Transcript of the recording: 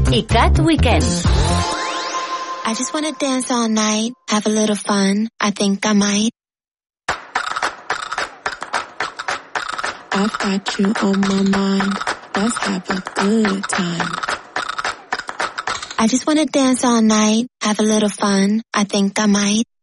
i Cat Weekend. I just wanna dance all night, have a little fun, I think I might. I've got you on my mind, let's have a good time. I just wanna dance all night, have a little fun, I think I might.